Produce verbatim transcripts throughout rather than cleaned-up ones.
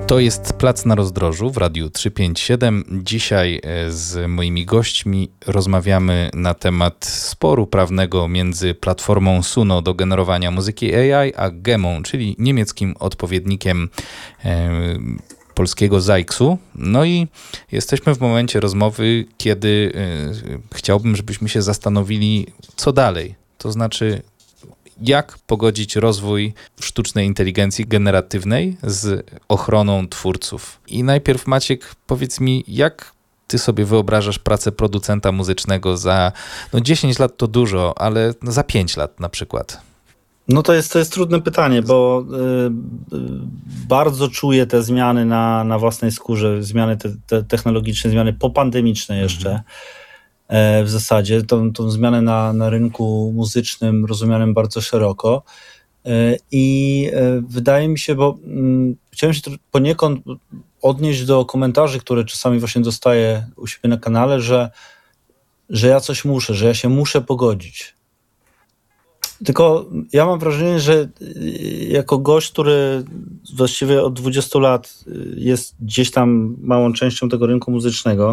To jest Plac na Rozdrożu w Radiu trzysta pięćdziesiąt siedem. Dzisiaj z moimi gośćmi rozmawiamy na temat sporu prawnego między platformą Suno do generowania muzyki A I, a Gemą, czyli niemieckim odpowiednikiem e, polskiego Zajksu. No i jesteśmy w momencie rozmowy, kiedy e, chciałbym, żebyśmy się zastanowili, co dalej. To znaczy, jak pogodzić rozwój sztucznej inteligencji generatywnej z ochroną twórców. I najpierw, Maciek, powiedz mi, jak ty sobie wyobrażasz pracę producenta muzycznego za no dziesięć lat to dużo, ale no za pięć lat na przykład? No to jest, to jest trudne pytanie, bo y, y, bardzo czuję te zmiany na, na własnej skórze, zmiany te, te technologiczne, zmiany popandemiczne jeszcze. Mhm. W zasadzie tą, tą zmianę na, na rynku muzycznym rozumianym bardzo szeroko i wydaje mi się, bo um, chciałem się poniekąd odnieść do komentarzy, które czasami właśnie dostaję u siebie na kanale, że, że ja coś muszę, że ja się muszę pogodzić. Tylko ja mam wrażenie, że jako gość, który właściwie od dwudziestu lat jest gdzieś tam małą częścią tego rynku muzycznego,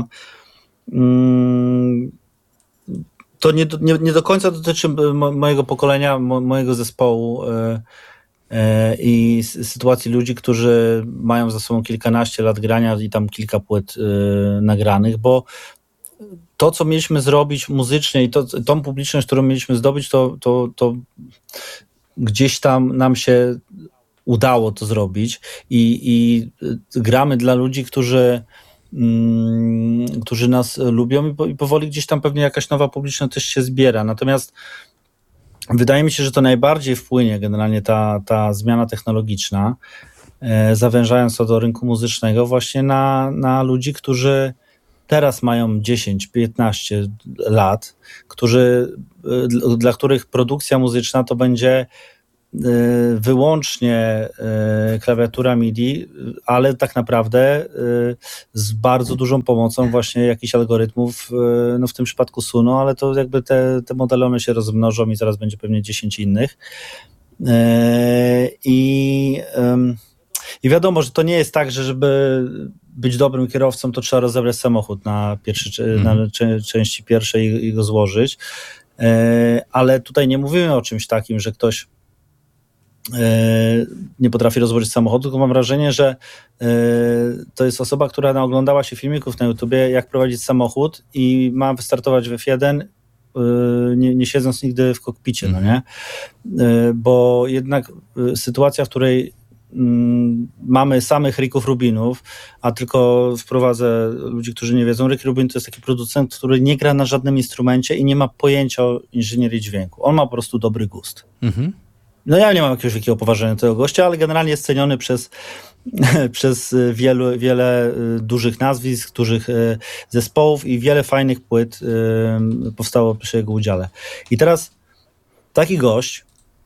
to nie, nie, nie do końca dotyczy mojego pokolenia, mojego zespołu i sytuacji ludzi, którzy mają za sobą kilkanaście lat grania i tam kilka płyt nagranych, bo to, co mieliśmy zrobić muzycznie i to, tą publiczność, którą mieliśmy zdobyć, to, to, to gdzieś tam nam się udało to zrobić i, i gramy dla ludzi, którzy którzy nas lubią i powoli gdzieś tam pewnie jakaś nowa publiczność też się zbiera. Natomiast wydaje mi się, że to najbardziej wpłynie generalnie ta, ta zmiana technologiczna, zawężając to do rynku muzycznego właśnie na, na ludzi, którzy teraz mają dziesięć piętnaście lat, którzy, dla których produkcja muzyczna to będzie wyłącznie klawiatura MIDI, ale tak naprawdę z bardzo dużą pomocą właśnie jakichś algorytmów, no w tym przypadku Suno, ale to jakby te, te modele one się rozmnożą i zaraz będzie pewnie dziesięć innych. I, i wiadomo, że to nie jest tak, że żeby być dobrym kierowcą, to trzeba rozebrać samochód na, pierwszy, mm. na części pierwszej i, i go złożyć, ale tutaj nie mówimy o czymś takim, że ktoś nie potrafi rozłożyć samochodu, tylko mam wrażenie, że to jest osoba, która naoglądała się filmików na YouTubie, jak prowadzić samochód i ma wystartować w F jeden, nie, nie siedząc nigdy w kokpicie, mm. no nie? Bo jednak sytuacja, w której mamy samych Ricków Rubinów, a tylko wprowadzę ludzi, którzy nie wiedzą. Rick Rubin to jest taki producent, który nie gra na żadnym instrumencie i nie ma pojęcia o inżynierii dźwięku. On ma po prostu dobry gust. Mhm. No ja nie mam jakiegoś wielkiego poważania do tego gościa, ale generalnie jest ceniony przez, przez wielu, wiele dużych nazwisk, dużych zespołów i wiele fajnych płyt powstało przy jego udziale. I teraz taki gość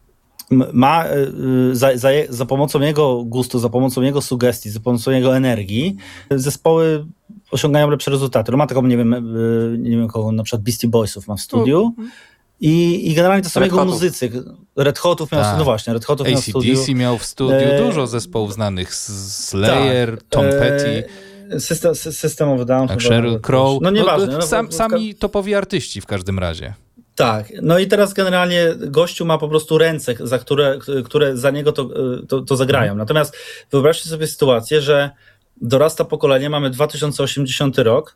ma za, za, za pomocą jego gustu, za pomocą jego sugestii, za pomocą jego energii zespoły osiągają lepsze rezultaty. No ma taką, nie wiem, nie wiem kogo, na przykład Beastie Boysów ma w studiu. Mm. I, I generalnie to są Red jego Hotów. muzycy. Red Hotów miał, no właśnie, Red Hotów miał w studiu. A C D C miał w studiu e... dużo zespołów znanych. Slayer, tak. Tom Petty. E... System, system of a Down. Tak, Sheryl Crow. No nieważne. No, sam, no, sami topowi artyści w każdym razie. Tak, no i teraz generalnie gościu ma po prostu ręce, za które, które za niego to, to, to zagrają. Natomiast wyobraźcie sobie sytuację, że dorasta pokolenie, mamy dwa tysiące osiemdziesiąty rok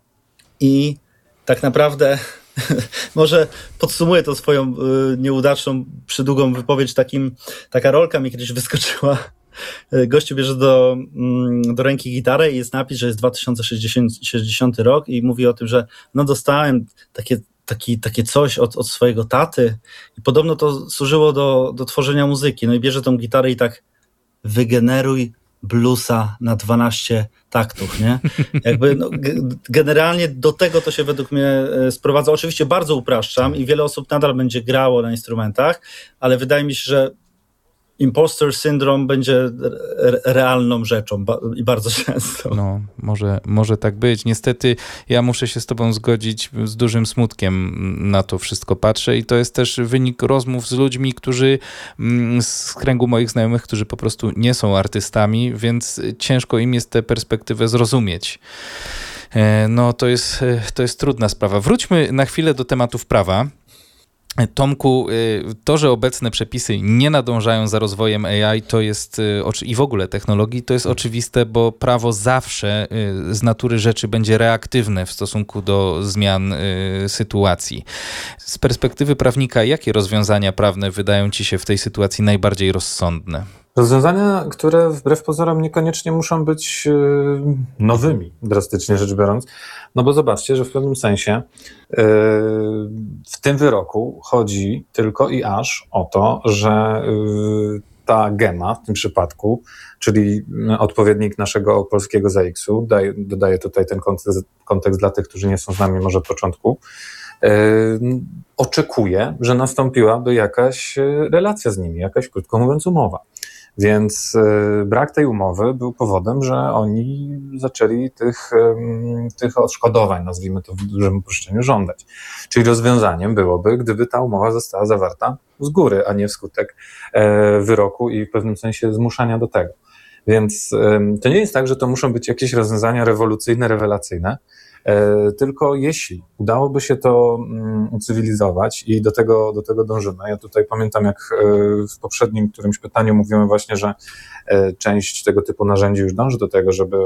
i tak naprawdę może podsumuję to swoją y, nieudaczną, przydługą wypowiedź takim, taka rolka mi kiedyś wyskoczyła. Gościu bierze do, do ręki gitarę i jest napis, że jest dwa tysiące sześćdziesiąty rok i mówi o tym, że no dostałem takie, taki, takie coś od, od swojego taty i podobno to służyło do, do tworzenia muzyki. No i bierze tą gitarę i tak wygeneruj bluesa na dwanaście taktów, nie? Jakby no, generalnie do tego to się według mnie sprowadza. Oczywiście bardzo upraszczam i wiele osób nadal będzie grało na instrumentach, ale wydaje mi się, że imposter syndrom będzie re- realną rzeczą ba- i bardzo często. No, może, może tak być. Niestety ja muszę się z tobą zgodzić, z dużym smutkiem na to wszystko patrzę i to jest też wynik rozmów z ludźmi, którzy z kręgu moich znajomych, którzy po prostu nie są artystami, więc ciężko im jest tę perspektywę zrozumieć. No to jest, to jest trudna sprawa. Wróćmy na chwilę do tematów prawa. Tomku, to, że obecne przepisy nie nadążają za rozwojem A I to jest i w ogóle technologii, to jest oczywiste, bo prawo zawsze z natury rzeczy będzie reaktywne w stosunku do zmian sytuacji. Z perspektywy prawnika, jakie rozwiązania prawne wydają ci się w tej sytuacji najbardziej rozsądne? Rozwiązania, które wbrew pozorom niekoniecznie muszą być nowymi, drastycznie rzecz biorąc. No bo zobaczcie, że w pewnym sensie w tym wyroku chodzi tylko i aż o to, że ta gema w tym przypadku, czyli odpowiednik naszego polskiego Z X u, daję, dodaję tutaj ten kontekst, kontekst dla tych, którzy nie są z nami może od początku, oczekuje, że nastąpiłaby jakaś relacja z nimi, jakaś, krótko mówiąc, umowa. Więc brak tej umowy był powodem, że oni zaczęli tych, tych odszkodowań, nazwijmy to w dużym uproszczeniu, żądać. Czyli rozwiązaniem byłoby, gdyby ta umowa została zawarta z góry, a nie wskutek wyroku i w pewnym sensie zmuszania do tego. Więc to nie jest tak, że to muszą być jakieś rozwiązania rewolucyjne, rewelacyjne, tylko jeśli udałoby się to ucywilizować i do tego, do tego dążymy. Ja tutaj pamiętam, jak w poprzednim którymś pytaniu mówiłem właśnie, że część tego typu narzędzi już dąży do tego, żeby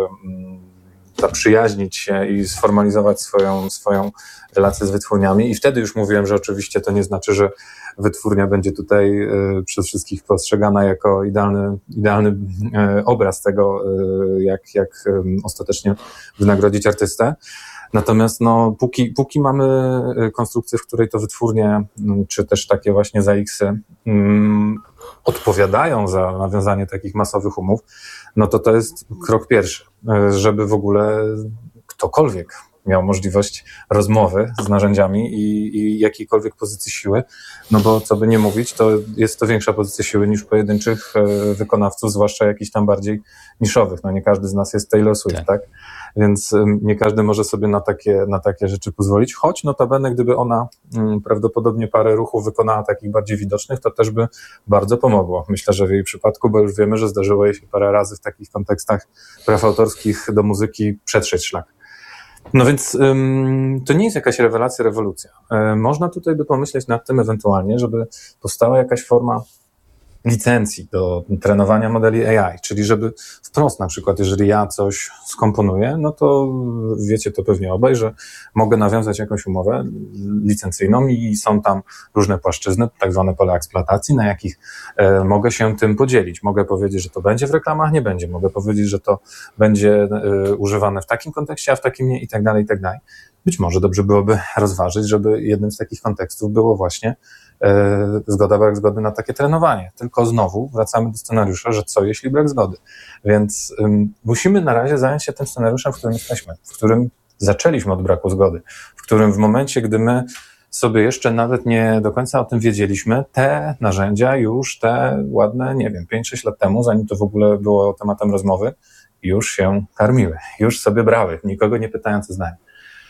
zaprzyjaźnić się i sformalizować swoją, swoją relację z wytwórniami i wtedy już mówiłem, że oczywiście to nie znaczy, że wytwórnia będzie tutaj przez wszystkich postrzegana jako idealny, idealny obraz tego, jak, jak ostatecznie wynagrodzić artystę. Natomiast no, póki, póki mamy konstrukcję, w której to wytwórnie, czy też takie właśnie Z X y um, odpowiadają za nawiązanie takich masowych umów, no to to jest krok pierwszy, żeby w ogóle ktokolwiek miał możliwość rozmowy z narzędziami i, i jakiejkolwiek pozycji siły, no bo co by nie mówić, to jest to większa pozycja siły niż pojedynczych wykonawców, zwłaszcza jakichś tam bardziej niszowych. No nie każdy z nas jest Taylor Swift, tak? tak? Więc nie każdy może sobie na takie, na takie rzeczy pozwolić, choć notabene, gdyby ona mm, prawdopodobnie parę ruchów wykonała takich bardziej widocznych, to też by bardzo pomogło. Myślę, że w jej przypadku, bo już wiemy, że zdarzyło jej się parę razy w takich kontekstach praw autorskich do muzyki przetrzeć szlak. No więc ym, to nie jest jakaś rewelacja, rewolucja. Yy, można tutaj by pomyśleć nad tym ewentualnie, żeby powstała jakaś forma licencji do trenowania modeli A I, czyli żeby wprost na przykład, jeżeli ja coś skomponuję, no to wiecie to pewnie obaj, że mogę nawiązać jakąś umowę licencyjną i są tam różne płaszczyzny, tak zwane pola eksploatacji, na jakich e, mogę się tym podzielić. Mogę powiedzieć, że to będzie w reklamach, nie będzie. Mogę powiedzieć, że to będzie e, używane w takim kontekście, a w takim nie i tak dalej, i tak dalej. Być może dobrze byłoby rozważyć, żeby jednym z takich kontekstów było właśnie zgoda, brak zgody na takie trenowanie. Tylko znowu wracamy do scenariusza, że co jeśli brak zgody. Więc um, musimy na razie zająć się tym scenariuszem, w którym jesteśmy, w którym zaczęliśmy od braku zgody, w którym w momencie, gdy my sobie jeszcze nawet nie do końca o tym wiedzieliśmy, te narzędzia już te ładne, nie wiem, pięć sześć lat temu, zanim to w ogóle było tematem rozmowy, już się karmiły, już sobie brały, nikogo nie pytając o zdanie.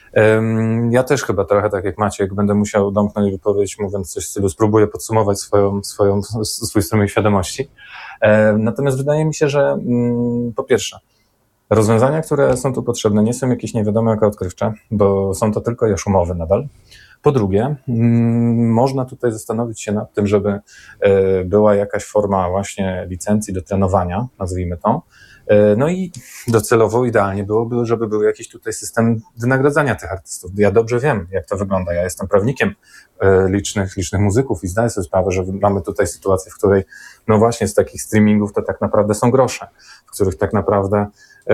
Ja też chyba trochę tak jak Maciek będę musiał domknąć wypowiedź, mówiąc coś w stylu, spróbuję podsumować swoją, swoją, swój strumień świadomości. Natomiast wydaje mi się, że po pierwsze, rozwiązania, które są tu potrzebne, nie są jakieś nie wiadomo jak odkrywcze, bo są to tylko już umowy nadal. Po drugie, można tutaj zastanowić się nad tym, żeby była jakaś forma właśnie licencji do trenowania, nazwijmy to. No i docelowo idealnie byłoby, żeby był jakiś tutaj system wynagradzania tych artystów. Ja dobrze wiem, jak to wygląda. Ja jestem prawnikiem licznych, licznych muzyków i zdaję sobie sprawę, że mamy tutaj sytuację, w której no właśnie z takich streamingów to tak naprawdę są grosze, w których tak naprawdę yy,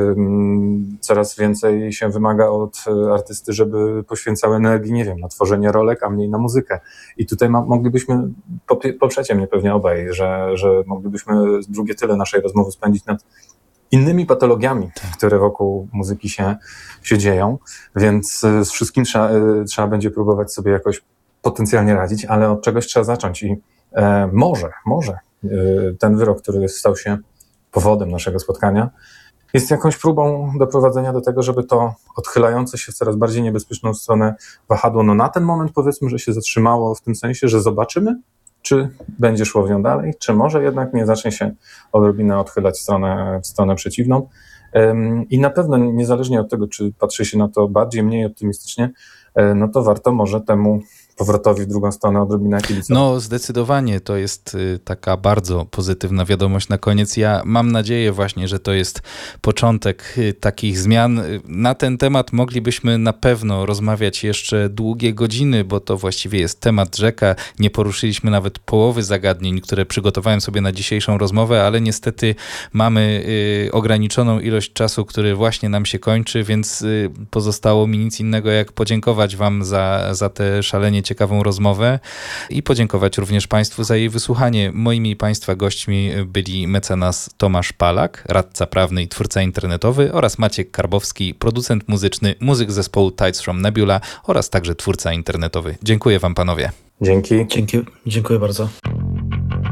coraz więcej się wymaga od artysty, żeby poświęcał energii, nie wiem, na tworzenie rolek, a mniej na muzykę. I tutaj ma, moglibyśmy, poprzecie mnie pewnie obaj, że, że moglibyśmy drugie tyle naszej rozmowy spędzić nad innymi patologiami, które wokół muzyki się, się dzieją, więc z wszystkim trzeba, trzeba będzie próbować sobie jakoś potencjalnie radzić, ale od czegoś trzeba zacząć i e, może, może ten wyrok, który stał się powodem naszego spotkania, jest jakąś próbą doprowadzenia do tego, żeby to odchylające się w coraz bardziej niebezpieczną stronę wahadło, no na ten moment powiedzmy, że się zatrzymało w tym sensie, że zobaczymy, czy będzie szło w nią dalej, czy może jednak nie zacznie się odrobinę odchylać w stronę, w stronę przeciwną. I na pewno niezależnie od tego, czy patrzy się na to bardziej, mniej optymistycznie, no to warto może temu powrotowi w drugą stronę odrobinę kibicować. No zdecydowanie to jest taka bardzo pozytywna wiadomość na koniec. Ja mam nadzieję właśnie, że to jest początek takich zmian. Na ten temat moglibyśmy na pewno rozmawiać jeszcze długie godziny, bo to właściwie jest temat rzeka. Nie poruszyliśmy nawet połowy zagadnień, które przygotowałem sobie na dzisiejszą rozmowę, ale niestety mamy ograniczoną ilość czasu, który właśnie nam się kończy, więc pozostało mi nic innego jak podziękować wam za, za tę szalenie ciekawą rozmowę i podziękować również Państwu za jej wysłuchanie. Moimi i Państwa gośćmi byli mecenas Tomasz Palak, radca prawny i twórca internetowy, oraz Maciek Karbowski, producent muzyczny, muzyk zespołu Tides from Nebula oraz także twórca internetowy. Dziękuję wam, panowie. Dzięki. Dzięki, dziękuję bardzo.